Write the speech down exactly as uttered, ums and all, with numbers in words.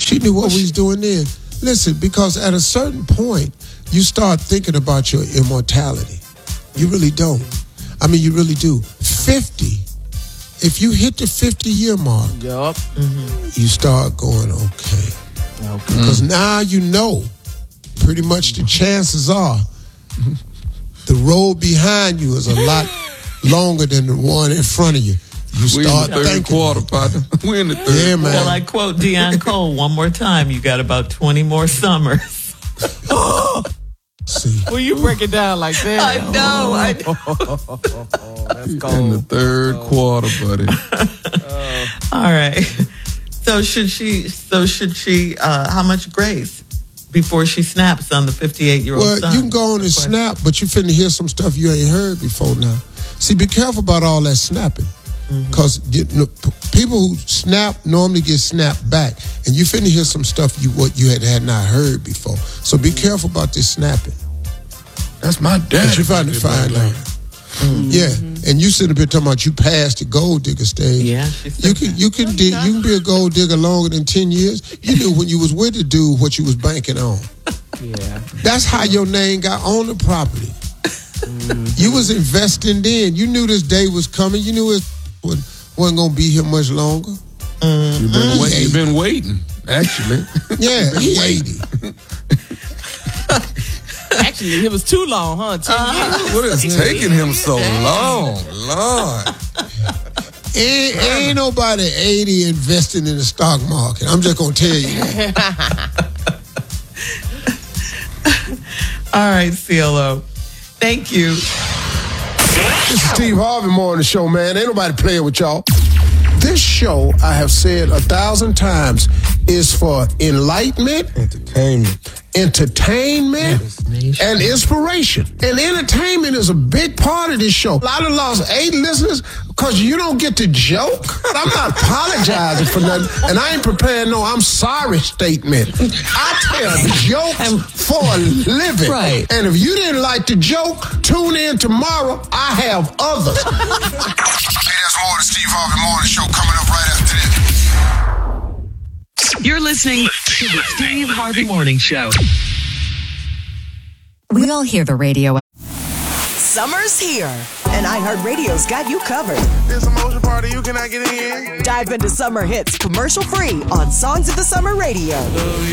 She knew what we was doing then. Listen, because at a certain point, you start thinking about your immortality. You really don't. I mean, you really do. fifty. If you hit the fifty-year mark, yep. mm-hmm. you start going, okay. Okay. Because now you know, pretty much the chances are, the road behind you is a lot longer than the one in front of you. You start We're in the third quarter, partner. We're in the third yeah, man. Well, I quote Deon Cole one more time. You got about twenty more summers. See. Well, you break it down like that. I know. I know. Oh, that's cold. In the third oh. quarter, buddy. uh, All right. So should she? So should she? Uh, how much grace before she snaps on the fifty-eight-year-old well, son? you can go on and snap, but you finna hear some stuff you ain't heard before now. See, be careful about all that snapping. Because mm-hmm. you know, people who snap normally get snapped back. And you finna hear some stuff you what you had, had not heard before. So be careful about this snapping. That's my dad. But you find it fine out. Mm-hmm. Yeah, and you sitting up here talking about you passed the gold digger stage. Yeah, you can you can dig, you can be a gold digger longer than ten years. You knew when you was with the dude what you was banking on. Yeah, that's how your name got on the property. Mm-hmm. You was investing then. You knew this day was coming. You knew it wasn't gonna be here much longer. Mm-hmm. You've been wait, you've been waiting, actually. Yeah, he eighty. Actually, it was too long, huh? Ten uh, years. What is taking him so long? Lord. Ain't, ain't nobody eighty investing in the stock market. I'm just going to tell you that. All right, C L O. Thank you. This is Steve Harvey Morning Show, man. Ain't nobody playing with y'all. This show, I have said a thousand times, is for enlightenment, entertainment, entertainment, and inspiration. And entertainment is a big part of this show. I done lost eight listeners because you don't get to joke. I'm not apologizing for nothing, and I ain't preparing no I'm sorry statement. I tell jokes for a living. Right. And if you didn't like the joke, tune in tomorrow. I have others. Hey, there's more of the Steve Harvey Morning Show coming up right after this. You're listening to the Steve Harvey Morning Show. We all hear the radio. Summer's here, and iHeartRadio's got you covered. There's a motion party you cannot get in. Dive into summer hits commercial-free on Songs of the Summer Radio.